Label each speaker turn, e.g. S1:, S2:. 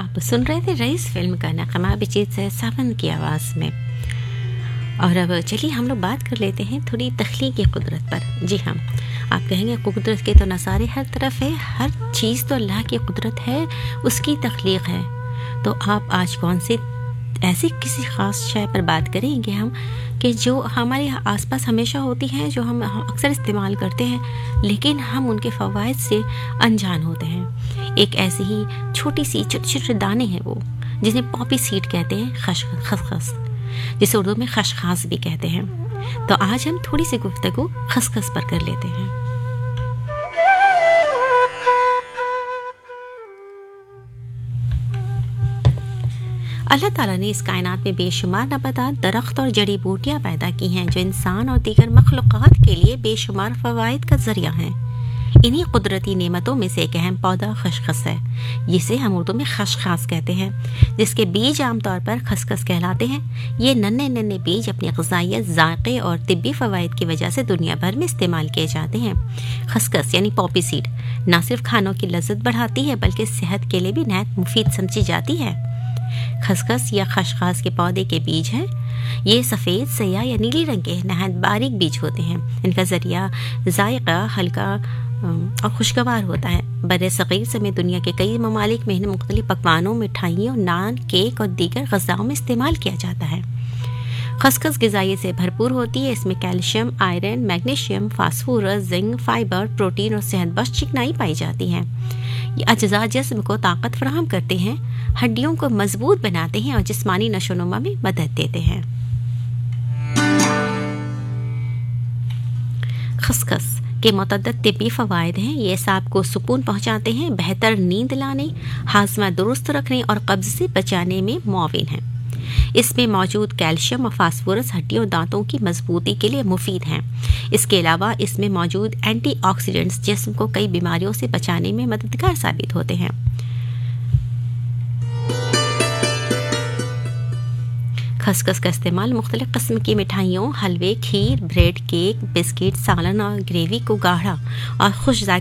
S1: आप सुन रहे थे रईस फिल्म का नगमा अभिजीत से सावन की आवाज़ में। और अब चलिए हम लोग बात कर लेते हैं थोड़ी तख्लीकी कुदरत पर। जी हाँ, आप कहेंगे कुदरत के तो नज़ारे हर तरफ है, हर चीज़ तो अल्लाह की कुदरत है, उसकी तख्लीक है। तो आप आज कौन सी ऐसी किसी ख़ास शय पर बात करेंगे हम कि जो हमारे आसपास हमेशा होती हैं, जो हम अक्सर इस्तेमाल करते हैं, लेकिन हम उनके फ़वाइद से अनजान होते हैं। एक ऐसी ही छोटी सी छोटे छोटे दाने हैं वो, जिन्हें पॉपी सीड कहते हैं, खसखस, जिसे उर्दू में खशखास भी कहते हैं। तो आज हम थोड़ी सी गुफ्तगू खसखस पर कर लेते हैं। अल्लाह ताला ने इस कायनात में बेशुमार नबातात, दरख्त और जड़ी बूटियाँ पैदा की हैं जो इंसान और दीगर मखलूक़ात के लिए बेशुमार फ़वाइद का ज़रिया हैं। इन्हीं कुदरती नेमतों में से एक अहम पौधा खसखस है, जिसे हम उर्दू में खशखास कहते हैं, जिसके बीज आमतौर पर खसखस कहलाते हैं। ये नन्हे नन्हे बीज अपनी ग़िज़ाइयत, ज़ायक़े और तिब्बी फ़वाइद की वजह से दुनिया भर में इस्तेमाल किए जाते हैं। खसखस यानी पॉपी सीड न सिर्फ खानों की लज्जत बढ़ाती है, बल्कि सेहत के लिए भी नहायत मुफीद समझी जाती है। खसखस या खशखास के पौधे के बीज हैं। ये सफ़ेद, सयाह या नीली रंग के नहायत बारीक बीज होते हैं। इनका ज़रिया ज़ायक़ा हल्का और खुशगवार होता है। बर्रे सग़ीर समेत दुनिया के कई ममालिक में इन्हें मुख्तलिफ पकवानों, मिठाइयों, नान, केक और दीगर ग़िज़ाओं में इस्तेमाल किया जाता है। खसखस ग़िज़ाइयत से भरपूर होती है। इसमें calcium, iron, magnesium, phosphorus, zinc, fibre, protein और सेहतबख्श चिकनाई पाई जाती है। ये अज्जा जिस्म को ताकत फराहम करते हैं, हड्डियों को मजबूत बनाते हैं और जिस्मानी नशोनुमा में मदद देते हैं। खसखस के मुतअद्दिद तिब्बी फ़वाइद हैं। ये सांप को सुकून पहुंचाते हैं, बेहतर नींद लाने, हाज़मा दुरुस्त रखने और कब्ज़ से बचाने में मुआविन हैं। इसमें मौजूद कैल्शियम और फास्फोरस हड्डियों और दांतों की मजबूती के लिए मुफीद हैं। इसके अलावा इसमें मौजूद एंटीऑक्सीडेंट्स जिस्म को कई बीमारियों से बचाने में मददगार साबित होते हैं। खसखस का इस्तेमाल मुख्तलिफ किस्म की मिठाइयों, हलवे, खीर, ब्रेड, केक, बिस्किट, सालन और ग्रेवी को गाढ़ा और खुश